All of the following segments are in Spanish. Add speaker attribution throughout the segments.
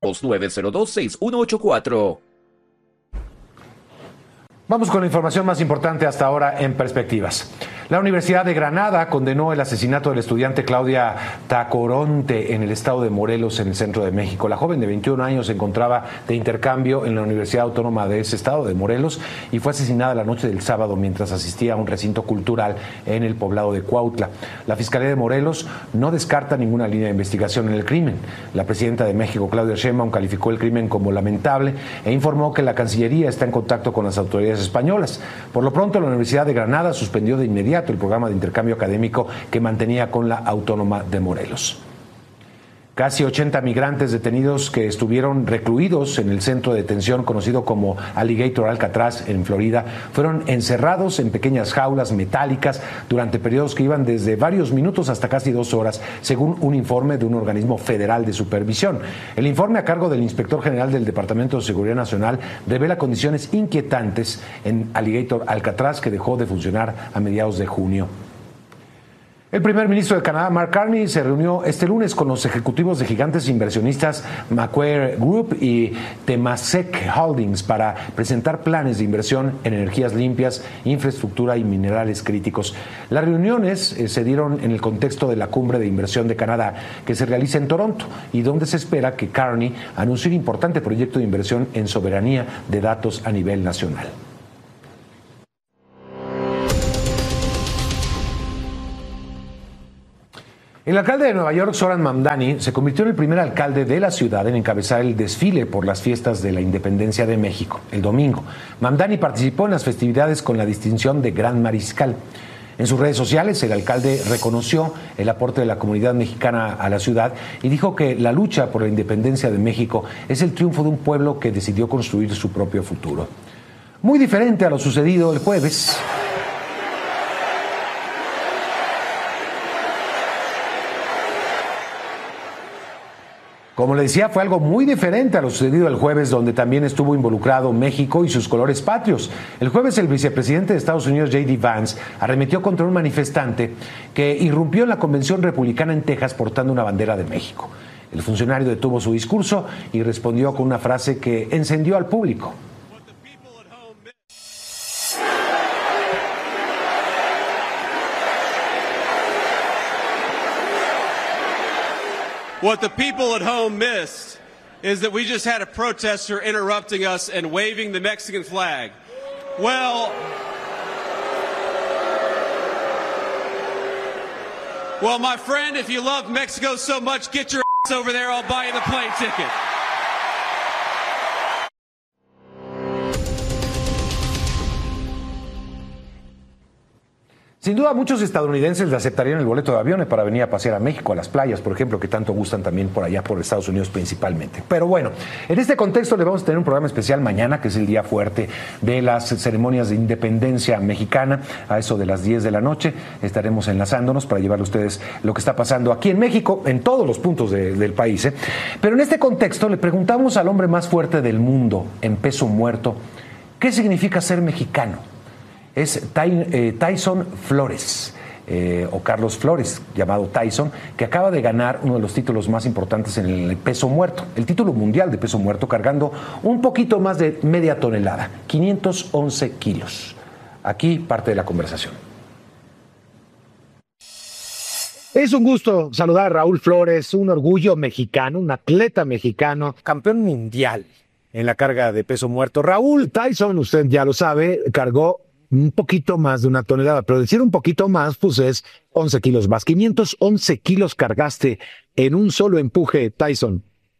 Speaker 1: 902-6184.
Speaker 2: Vamos con la información más importante hasta ahora en Perspectivas. La Universidad de Granada condenó el asesinato del estudiante Claudia Tacoronte en el estado de Morelos, en el centro de México. La joven de 21 años se encontraba de intercambio en la Universidad Autónoma de ese estado, de Morelos, y fue asesinada la noche del sábado mientras asistía a un recinto cultural en el poblado de Cuautla. La Fiscalía de Morelos no descarta ninguna línea de investigación en el crimen. La presidenta de México, Claudia Sheinbaum, calificó el crimen como lamentable e informó que la Cancillería está en contacto con las autoridades españolas. Por lo pronto, la Universidad de Granada suspendió de inmediato el programa de intercambio académico que mantenía con la Autónoma de Morelos. Casi 80 migrantes detenidos que estuvieron recluidos en el centro de detención conocido como Alligator Alcatraz en Florida fueron encerrados en pequeñas jaulas metálicas durante periodos que iban desde varios minutos hasta casi 2 horas, según un informe de un organismo federal de supervisión. El informe, a cargo del inspector general del Departamento de Seguridad Nacional, revela condiciones inquietantes en Alligator Alcatraz, que dejó de funcionar a mediados de junio. El primer ministro de Canadá, Mark Carney, se reunió este lunes con los ejecutivos de gigantes inversionistas Macquarie Group y Temasek Holdings para presentar planes de inversión en energías limpias, infraestructura y minerales críticos. Las reuniones se dieron en el contexto de la Cumbre de Inversión de Canadá, que se realiza en Toronto y donde se espera que Carney anuncie un importante proyecto de inversión en soberanía de datos a nivel nacional. El alcalde de Nueva York, Zoran Mamdani, se convirtió en el primer alcalde de la ciudad en encabezar el desfile por las fiestas de la independencia de México, el domingo. Mamdani participó en las festividades con la distinción de Gran Mariscal. En sus redes sociales, el alcalde reconoció el aporte de la comunidad mexicana a la ciudad y dijo que la lucha por la independencia de México es el triunfo de un pueblo que decidió construir su propio futuro. Muy diferente a lo sucedido el jueves. Como le decía, fue algo muy diferente a lo sucedido el jueves, donde también estuvo involucrado México y sus colores patrios. El jueves, el vicepresidente de Estados Unidos, J.D. Vance, arremetió contra un manifestante que irrumpió en la convención republicana en Texas portando una bandera de México. El funcionario detuvo su discurso y respondió con una frase que encendió al público.
Speaker 3: What the people at home missed is that we just had a protester interrupting us and waving the Mexican flag. Well, my friend, if you love Mexico so much, get your ass over there. I'll buy you the plane ticket.
Speaker 2: Sin duda, muchos estadounidenses le aceptarían el boleto de avión para venir a pasear a México, a las playas, por ejemplo, que tanto gustan también por allá, por Estados Unidos principalmente. Pero bueno, en este contexto le vamos a tener un programa especial mañana, que es el día fuerte de las ceremonias de independencia mexicana. A eso de las 10 de la noche estaremos enlazándonos para llevarle a ustedes lo que está pasando aquí en México, en todos los puntos del país. Pero en este contexto le preguntamos al hombre más fuerte del mundo en peso muerto, ¿qué significa ser mexicano? Es Tyson Flores, o Carlos Flores, llamado Tyson, que acaba de ganar uno de los títulos más importantes en el peso muerto, el título mundial de peso muerto, cargando un poquito más de media tonelada, 511 kilos. Aquí parte de la conversación.
Speaker 4: Es un gusto saludar a Raúl Flores, un orgullo mexicano, un atleta mexicano, campeón mundial en la carga de peso muerto. Raúl, Tyson, usted ya lo sabe, cargó un poquito más de una tonelada, pero decir un poquito más, pues es 11 kilos más. 511 kilos cargaste en un solo empuje, Tyson.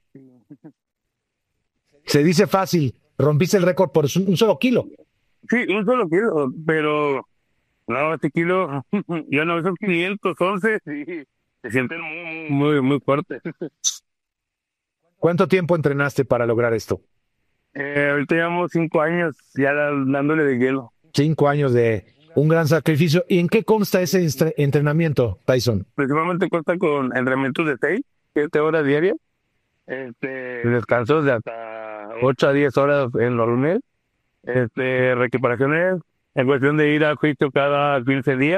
Speaker 4: Se dice fácil, rompiste el récord por un solo kilo.
Speaker 5: Sí, un solo kilo, pero no, este kilo, ya no, esos 511, sí, se sienten muy fuertes.
Speaker 4: ¿Cuánto tiempo entrenaste para lograr esto?
Speaker 5: Ahorita llevamos 5 años ya dándole de hielo.
Speaker 4: 5 años de un gran sacrificio. ¿Y en qué consta ese entrenamiento, Tyson?
Speaker 5: Principalmente consta con entrenamientos de 7 horas diarias, descansos de hasta 8 a 10 horas en los lunes, recuperaciones en cuestión de ir al juicio cada 15 días,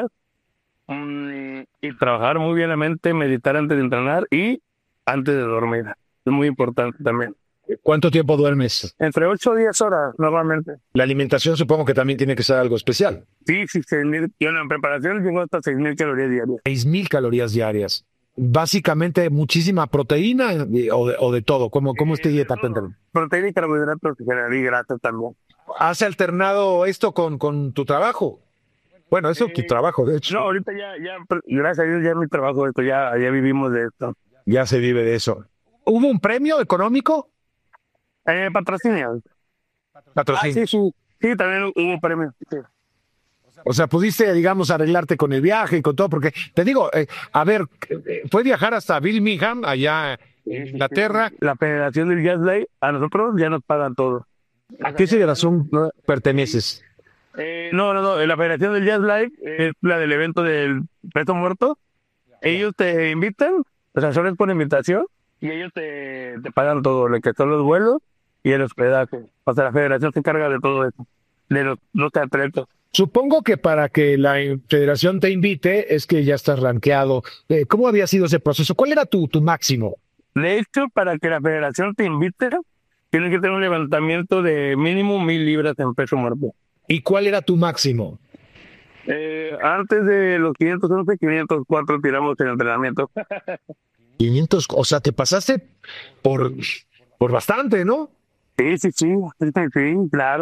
Speaker 5: y trabajar muy bien la mente, meditar antes de entrenar y antes de dormir. es muy importante también.
Speaker 4: ¿Cuánto tiempo duermes?
Speaker 5: Entre 8 y 10 horas, normalmente.
Speaker 4: La alimentación supongo que también tiene que ser algo especial.
Speaker 5: Sí, 6,000. Yo en preparación tengo hasta 6,000 calorías diarias.
Speaker 4: 6,000 calorías diarias. Básicamente muchísima proteína o de todo. ¿Cómo es tu dieta? Cuéntame.
Speaker 5: Proteína y carbohidratos y grasa también.
Speaker 4: ¿Has alternado esto con tu trabajo? Bueno, eso es tu trabajo, de hecho.
Speaker 5: No, ahorita ya, gracias a Dios, ya es mi trabajo esto, ya vivimos de esto.
Speaker 4: Ya se vive de eso. ¿Hubo un premio económico?
Speaker 5: Patrocinio.
Speaker 4: Patrocinio.
Speaker 5: Sí, también hubo premio. Sí.
Speaker 4: O sea, pudiste, digamos, arreglarte con el viaje y con todo, porque te digo, a ver, fue viajar hasta Birmingham, allá en Inglaterra.
Speaker 5: La Federación del Jazz Live, a nosotros ya nos pagan todo.
Speaker 4: ¿A qué federación perteneces?
Speaker 5: No, la Federación del Jazz Live es la del evento del peso muerto. Ellos te invitan, o sea, solo es por invitación, y ellos te pagan todo, lo que son los vuelos y el hospedaje. O sea, la federación se encarga de todo eso, de los atletas.
Speaker 4: Supongo que para que la federación te invite es que ya estás rankeado. ¿Cómo había sido ese proceso? ¿Cuál era tu máximo?
Speaker 5: De hecho, para que la federación te invite, tienes que tener un levantamiento de mínimo 1,000 libras en peso muerto.
Speaker 4: ¿Y cuál era tu máximo?
Speaker 5: Antes de los 511, 504 tiramos el entrenamiento.
Speaker 4: 500, o sea, te pasaste por bastante, ¿no?
Speaker 5: Sí, claro.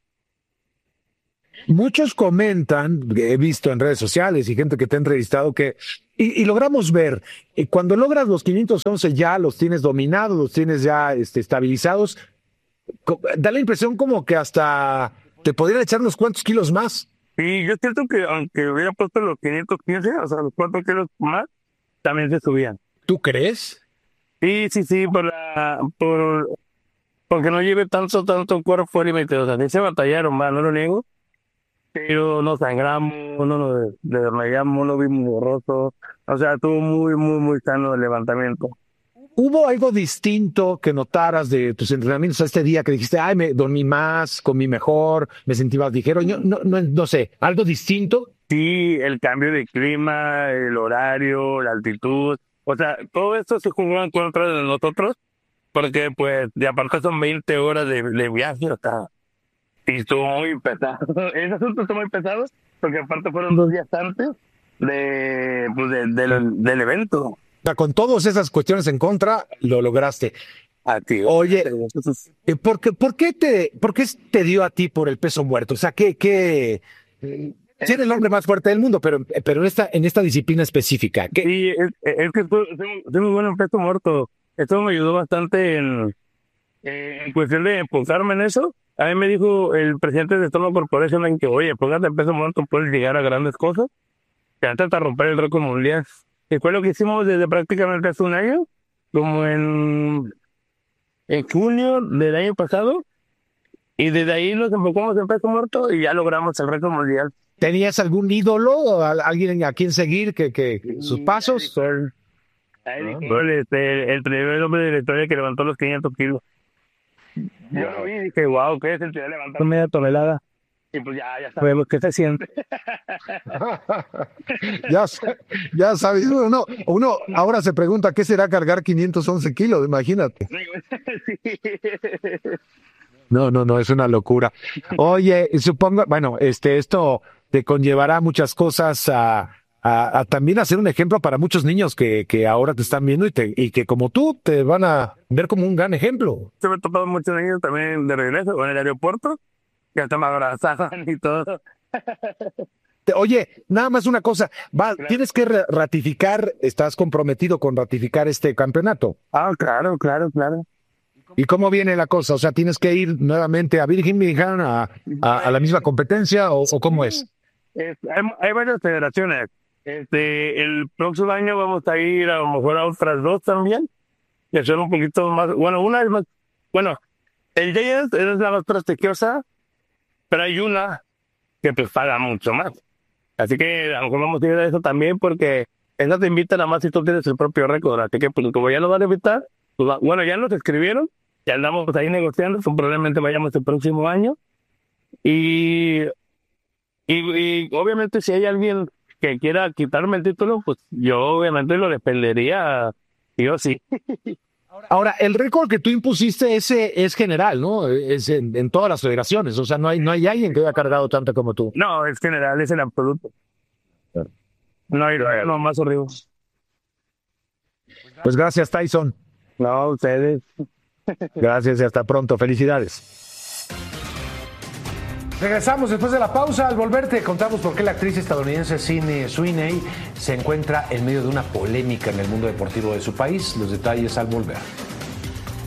Speaker 4: Muchos comentan, he visto en redes sociales y gente que te ha entrevistado que, y logramos ver, cuando logras los 511 ya los tienes dominados, los tienes ya estabilizados, da la impresión como que hasta te podrían echar unos cuantos kilos más.
Speaker 5: Y yo siento que aunque hubiera puesto los 515, o sea, los 4 kilos más, también se subían.
Speaker 4: ¿Tú crees?
Speaker 5: Sí, porque no lleve tanto cuerpo fuera y metido. O sea, sí se batallaron más, no lo niego, pero no sangramos, no nos desmayamos, no vimos borroso. O sea, estuvo muy sano el levantamiento.
Speaker 4: ¿Hubo algo distinto que notaras de tus entrenamientos a este día que dijiste, ay, me dormí más, comí mejor, me sentí más ligero? Yo, no sé, ¿algo distinto?
Speaker 5: Sí, el cambio de clima, el horario, la altitud. O sea, todo esto se jugó en contra de nosotros, porque pues, de aparte son 20 horas de viaje, o sea, y estuvo muy pesado. Ese asunto estuvo muy pesado, porque aparte fueron 2 días antes del evento.
Speaker 4: O sea, con todas esas cuestiones en contra, lo lograste. Oye, ¿por qué te dio a ti por el peso muerto? O sea, ¿qué? Sí, eres el hombre más fuerte del mundo, pero en esta disciplina específica.
Speaker 5: Sí, es que soy muy bueno en peso muerto. Esto me ayudó bastante en cuestión de enfocarme en eso. A mí me dijo el presidente de Storm Corporation en que, oye, póngate en peso muerto, puedes llegar a grandes cosas. Que antes hasta romper el récord mundial. Y fue lo que hicimos desde prácticamente hace un año, como en junio del año pasado. Y desde ahí nos enfocamos en peso muerto y ya logramos el récord mundial.
Speaker 4: ¿Tenías algún ídolo o alguien a quien seguir que sus pasos?
Speaker 5: El primer hombre de la historia que levantó los 500 kilos. Yo lo vi y dije, wow, ¿qué es el de levantar media tonelada? Y pues ya sabemos qué se siente.
Speaker 4: ya sabes, uno ahora se pregunta qué será cargar 511 kilos, imagínate. No, es una locura. Oye, supongo, bueno, esto te conllevará muchas cosas a también hacer un ejemplo para muchos niños que ahora te están viendo y que como tú te van a ver como un gran ejemplo.
Speaker 5: Yo me he topado muchos niños también de regreso o en el aeropuerto que hasta me abrazaban y todo.
Speaker 4: Oye, nada más una cosa, tienes que ratificar, estás comprometido con ratificar este campeonato.
Speaker 5: Ah, claro.
Speaker 4: ¿Y cómo viene la cosa? O sea, ¿tienes que ir nuevamente a Birmingham a la misma competencia o cómo es?
Speaker 5: Hay varias federaciones. El próximo año vamos a ir a lo mejor a otras 2 también y hacer un poquito más. Bueno, una es más. Bueno, el Giants es la más prestigiosa, pero hay una que pues paga mucho más. Así que a lo mejor vamos a ir a eso también porque esa te invita nada más si tú tienes el propio récord. Así que pues como ya nos van a invitar, pues, bueno, ya nos escribieron, ya andamos ahí negociando, pues, probablemente vayamos el próximo año. Y obviamente si hay alguien que quiera quitarme el título, pues yo obviamente lo defendería, yo sí.
Speaker 4: Ahora, el récord que tú impusiste ese es general, ¿no? Es en todas las federaciones. O sea, no hay alguien que haya cargado tanto como tú.
Speaker 5: No, es general, es en absoluto. No hay no más horrible.
Speaker 4: Pues gracias, Tyson.
Speaker 5: No, ustedes.
Speaker 4: Gracias y hasta pronto. Felicidades.
Speaker 2: Regresamos después de la pausa. Al volver te contamos por qué la actriz estadounidense Sydney Sweeney se encuentra en medio de una polémica en el mundo deportivo de su país. Los detalles al volver.